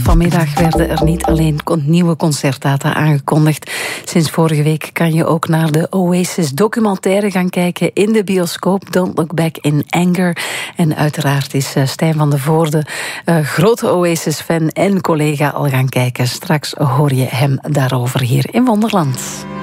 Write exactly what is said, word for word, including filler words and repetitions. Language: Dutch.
Vanmiddag werden er niet alleen nieuwe concertdata aangekondigd. Sinds vorige week kan je ook naar de Oasis documentaire gaan kijken in de bioscoop. Don't Look Back in Anger. En uiteraard is Stijn van de Voorde, uh, grote Oasis-fan en collega, al gaan kijken. Straks hoor je hem daarover hier in Wonderland.